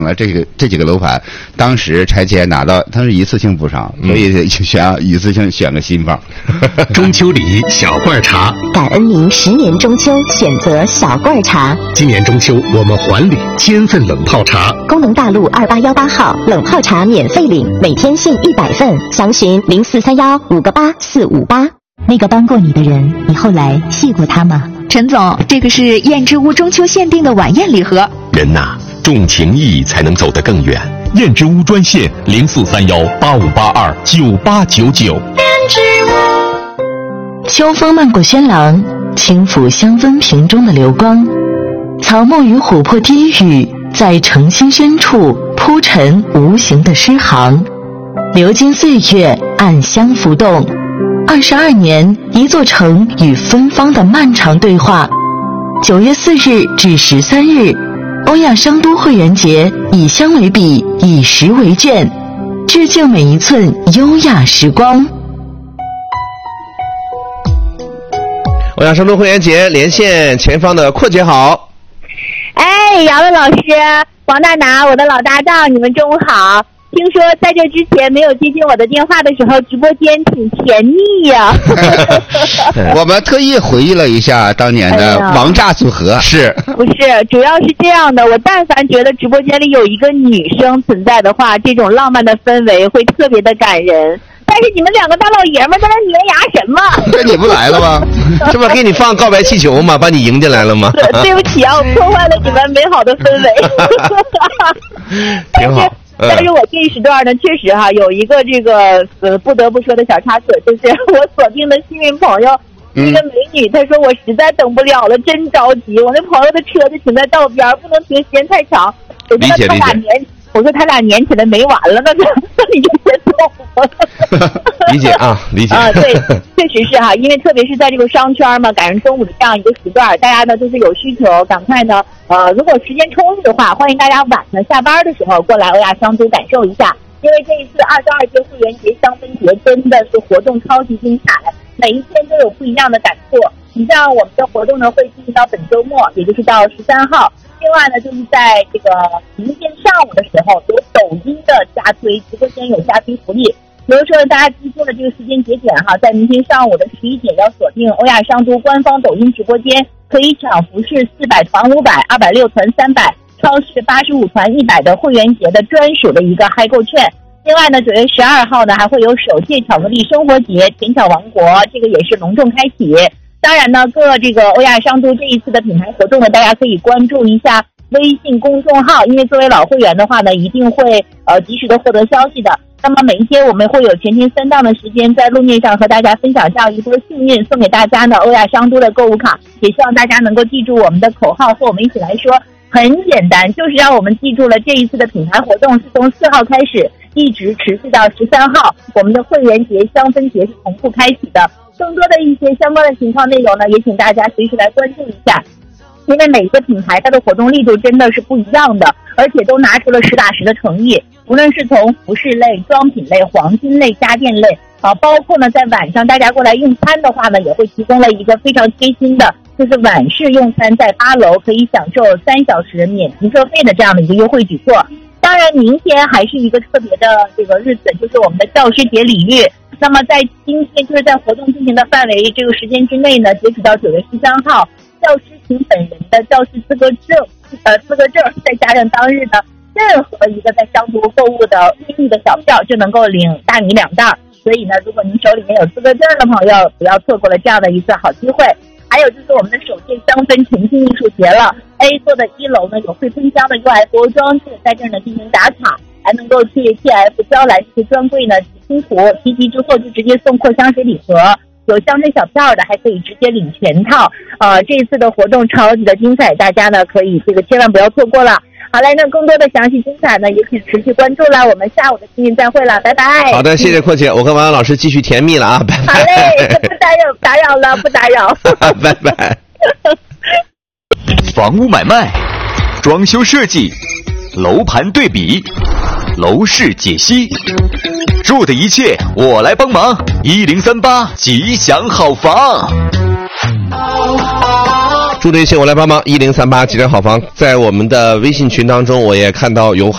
这几个楼盘，当时拆迁拿到，它是一次性补偿，所以一次性选个新房。 中秋礼小罐茶， 感恩您10年中秋选择小罐茶。 今年中秋我们还礼1000份冷泡茶。 功能大路2818号冷泡茶免费领，每天限100份，详询0431-58458。那个帮过你的人，你后来谢过他吗？ 陈总，这个是燕之屋中秋限定的晚宴礼盒。 人呐，重情义才能走得更远。燕之屋专线0431-8582-9899。 秋风漫过轩廊，轻抚香氛瓶中的流光，草木与琥珀低语，在诚心深处铺陈无形的诗行，流金岁月，暗香浮动。22年，一座城与芬芳的漫长对话。9月4日至13日，欧亚商都会员节，以香为笔，以石为卷，致敬每一寸优雅时光。 欧亚商都会员节连线前方的阔姐好。 哎，姚文老师，王大拿，我的老搭档，你们中午好。听说在这之前没有接听我的电话的时候，直播间挺甜蜜呀。 我们特意回忆了一下当年的王炸组合，是不是？主要是这样的，我但凡觉得直播间里有一个女生存在的话，这种浪漫的氛围会特别的感人。但是你们2个大老爷们在那粘牙什么？ 这你不来了吗？ 这不给你放告白气球吗？把你迎进来了吗？ 对不起啊，我破坏了你们美好的氛围。 挺好。 但是我这一时段呢，确实哈有一个这个不得不说的小插曲，就是我锁定的幸运朋友，一个美女，她说我实在等不了了，真着急，我那朋友的车就停在道边，不能停时间太长。我说他俩粘起来没完了，那你就别走了。 理解啊，理解啊，对，确实是哈，因为特别是在这个商圈嘛，赶上中午的这样一个时段，大家呢都是有需求，赶快呢，如果时间充裕的话，欢迎大家晚上下班的时候过来欧亚商都感受一下，因为这一次22届会员节香氛节真的是活动超级精彩，每一天都有不一样的感受。你像我们的活动呢会进行到本周末，也就是到13号。另外呢，就是在这个明天上午的时候，有抖音的加推，直播间有加推福利。比如说大家记住了这个时间节点哈，在明天上午的11点要锁定欧亚商都官方抖音直播间，可以抢服饰400团500、260团300、超市85团100的会员节的专属的一个嗨购券。另外呢，9月12号呢还会有首届巧克力生活节甜巧王国，这个也是隆重开启。当然呢，各这个欧亚商都这一次的品牌活动呢，大家可以关注一下微信公众号，因为作为老会员的话呢，一定会及时的获得消息的。那么每一天我们会有全天3档的时间在路面上和大家分享这样一波幸运，送给大家呢欧亚商都的购物卡，也希望大家能够记住我们的口号，和我们一起来说。很简单，就是让我们记住了这一次的品牌活动是从4号开始，一直持续到13号，我们的会员节香氛节是同步开启的。更多的一些相关的情况内容呢，也请大家随时来关注一下，因为每一个品牌它的活动力度真的是不一样的，而且都拿出了实打实的诚意，无论是从服饰类、装品类、黄金类、家电类包括呢在晚上大家过来用餐的话呢，也会提供了一个非常贴心的，就是晚市用餐在8楼可以享受3小时免停车费的这样的一个优惠举措。当然明天还是一个特别的这个日子，就是我们的教师节礼遇。那么在今天就是在活动进行的范围这个时间之内呢，截止到9月13号，教师请本人的教师资格证，再加上当日的任何一个在商都购物的预订的小票，就能够领大米2袋。所以呢，如果您手里面有资格证的朋友，不要错过了这样的一次好机会。还有就是我们的首届香氛沉浸艺术节了 ，A 座的1楼呢有会喷香的 UFO 装置，在这儿呢进行打卡，还能够去 TF 招来这些专柜呢提图，提及之后就直接送扩香水礼盒，有香水小票的还可以直接领全套。这一次的活动超级的精彩，大家呢可以这个千万不要错过了。好嘞，那更多的详细精彩呢，也请持续关注了。我们下午的幸运再会了，拜拜。 好的，谢谢阔姐，我跟王洋老师继续甜蜜了啊，拜拜。 好嘞，不打扰了，不打扰。 拜拜。 房屋买卖、装修设计、楼盘对比、楼市解析，住的一切我来帮忙。1038吉祥好房。 住的一切我来帮忙，1038吉祥好房。在我们的微信群当中，我也看到有